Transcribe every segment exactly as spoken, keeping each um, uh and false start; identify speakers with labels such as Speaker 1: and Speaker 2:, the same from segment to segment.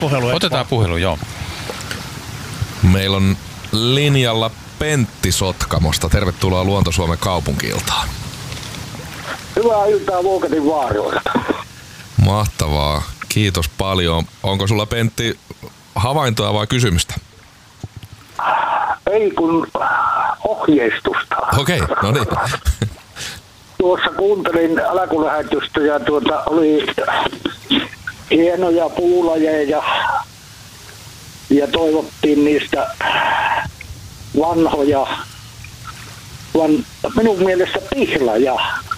Speaker 1: Puhelu,
Speaker 2: Otetaan puhelu, joo.
Speaker 3: Meillä on linjalla Pentti Sotkamosta. Tervetuloa Luonto-Suomen kaupunki-iltaan.
Speaker 4: Hyvää iltaa Vuokatin Vaaroilta.
Speaker 3: Mahtavaa. Kiitos paljon. Onko sulla, Pentti, havaintoa vai kysymystä?
Speaker 4: Ei kun ohjeistusta.
Speaker 3: Okei, okay, no niin.
Speaker 4: Tuossa kuuntelin alkulähetystä ja tuota oli hienoja puulajeja ja, ja toivottiin niistä vanhoja, van, minun mielestä pihlaja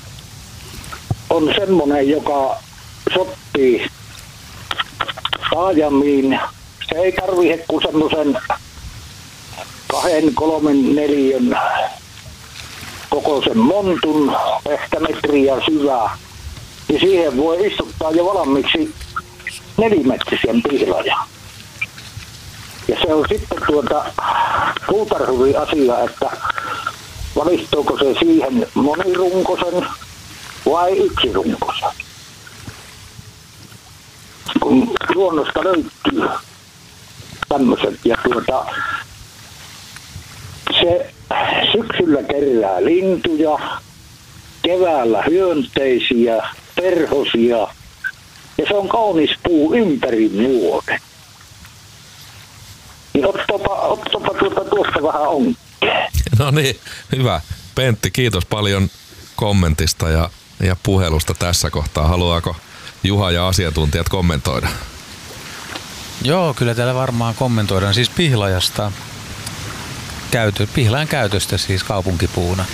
Speaker 4: on semmoinen, joka sopii taajamiin. Se ei tarvitse kuin semmoisen kahden, kolmen, neljän kokoisen montun, ehkä metriä syvää. Ja siihen voi istuttaa jo valmiiksi nelimetrisen pihlajan. Ja se on sitten tuota puutarhuri asia, että valittuuko se siihen monirunkosen vai yksirunkosen. Kun luonnosta löytyy tämmöiset ja tuota se syksyllä kerää lintuja, keväällä hyönteisiä, perhosia ja se on kaunis puu ympäri vuoden. Niin ottapa, ottapa tuota tuosta vähän onkkeen.
Speaker 3: No niin, hyvä. Pentti, kiitos paljon kommentista ja, ja puhelusta tässä kohtaa. Haluaako Juha ja asiantuntijat kommentoida?
Speaker 2: Joo, kyllä täällä varmaan kommentoidaan siis pihlajasta. Käytö, pihlajan käytöstä siis kaupunkipuuna.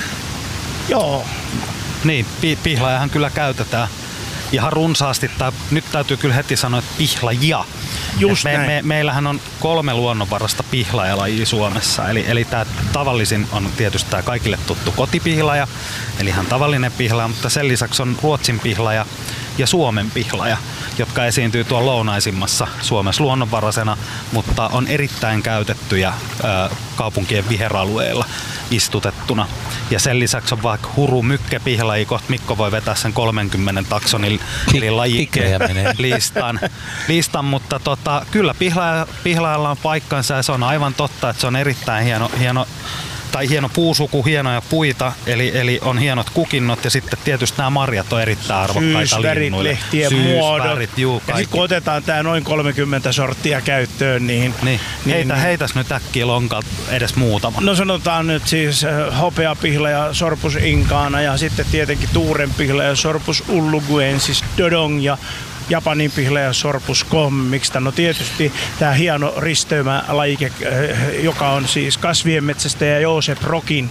Speaker 1: Joo. Niin, pi- pihlajahan kyllä käytetään ihan runsaasti. Tai nyt täytyy kyllä heti sanoa, että pihlajia.
Speaker 5: Just
Speaker 1: me,
Speaker 5: näin.
Speaker 1: me, meillähän on kolme luonnonvarasta pihlajalajia Suomessa. Eli, eli tämä tavallisin on tietysti tämä kaikille tuttu kotipihlaja, eli ihan tavallinen pihlaja, mutta sen lisäksi on Ruotsin pihlaja ja Suomen pihlaja, jotka esiintyy tuolla lounaisimmassa Suomessa luonnonvaraisena, mutta on erittäin käytettyjä ää, kaupunkien viheralueilla istutettuna. Ja sen lisäksi on vaikka huru mykkäpihlaja, kohta Mikko voi vetää sen kolmenkymmenen taksonin eli lajikkeen listan, listan, mutta tota, kyllä pihlaja, pihlajalla on paikkansa ja se on aivan totta, että se on erittäin hieno, hieno tai hieno puusuku, hienoja puita, eli, eli on hienot kukinnot ja sitten tietysti nämä marjat on erittäin arvokkaita
Speaker 5: Syysvärit,
Speaker 1: linnuille.
Speaker 5: lehtien muodot.
Speaker 1: Juu,
Speaker 5: ja sitten kun otetaan tämä noin kolmekymmentä sorttia käyttöön, niin...
Speaker 1: niin.
Speaker 5: niin
Speaker 1: Heitä, heitäs nyt äkkiä lonkalta edes muutama.
Speaker 5: No sanotaan nyt siis hopeapihlaja Sorpus inkaana ja sitten tietenkin tuurenpihlaja Sorpus ulluguensis dodong ja Japanin pihlaja Sorpus commixta. No tietysti tämä hieno risteymälaike, joka on siis kasvien metsästäjä Josep Rockin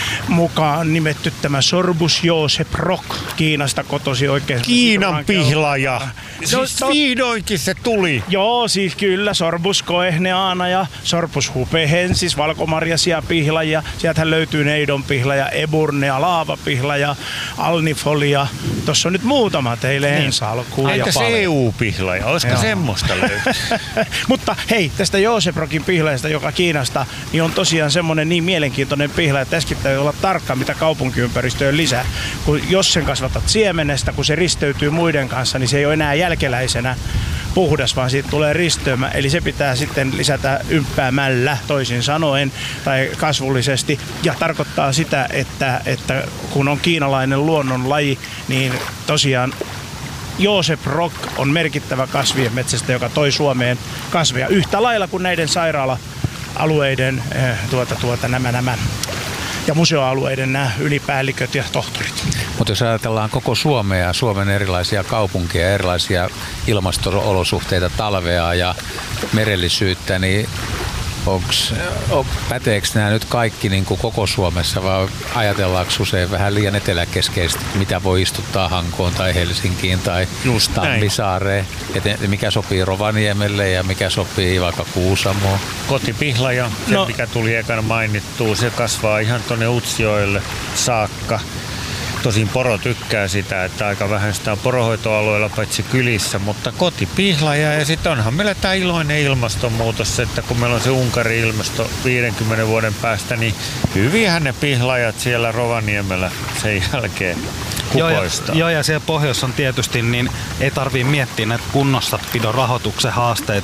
Speaker 5: mukaan nimetty tämä Sorbus Josep Rock, Kiinasta kotosi oikein.
Speaker 6: Kiinan pihlaja.
Speaker 5: No,
Speaker 6: Siis vihdoinkin se tuli.
Speaker 5: Joo, siis kyllä. Sorbus koehneana ja Sorbus hupehensis, valkomarjasia pihlaja. Sieltähän löytyy neidonpihlaja, eburnea, laavapihlaja, alnifolia. Tuossa on nyt muutama teille niin. ensi alkuun.
Speaker 6: Entä se E U-pihlaja? Olisiko Joo. semmoista löytyä?
Speaker 5: Mutta hei, tästä Josep Rockin pihlajasta, joka Kiinasta, niin on tosiaan semmoinen niin mielenkiintoinen pihlaja, että tässäkin täytyy olla tarkka, mitä kaupunkiympäristöön lisää. Kun jos sen kasvatat siemenestä, kun se risteytyy muiden kanssa, niin se ei ole enää jälkeläisenä puhdas, vaan siitä tulee risteymä. Eli se pitää sitten lisätä ympäämällä, toisin sanoen, tai kasvullisesti. Ja tarkoittaa sitä, että, että kun on kiinalainen luonnonlaji, niin tosiaan Josep Rock on merkittävä kasvien metsästä, joka toi Suomeen kasveja yhtä lailla kuin näiden sairaala-alueiden tuota, tuota, nämä, nämä ja museoalueiden nämä ylipäälliköt ja tohtorit.
Speaker 2: Mutta jos ajatellaan koko Suomea, Suomen erilaisia kaupunkeja, erilaisia ilmasto-olosuhteita, talvea ja merellisyyttä, niin onks, on, päteekö nämä nyt kaikki niin kuin koko Suomessa vai ajatellaanko usein vähän liian eteläkeskeisesti, mitä voi istuttaa Hankoon tai Helsinkiin tai Tammisaareen, että mikä sopii Rovaniemelle ja mikä sopii vaikka Kuusamoon?
Speaker 6: Kotipihlaja, se
Speaker 5: no.
Speaker 6: mikä tuli ekana mainittua, se kasvaa ihan tuonne Utsjoelle saakka. Tosin poro tykkää sitä, että aika vähän sitä on poronhoitoalueella paitsi kylissä, mutta kotipihlaja. Ja sitten onhan meillä tämä iloinen ilmastonmuutos, että kun meillä on se Unkarin ilmasto viidenkymmenen vuoden päästä, niin hyvinhän ne pihlajat siellä Rovaniemellä sen jälkeen kukoistaa.
Speaker 1: Joo, ja, joo, ja siellä pohjoissa on tietysti, niin ei tarvii miettiä näitä kunnossapidon rahoituksen haasteita,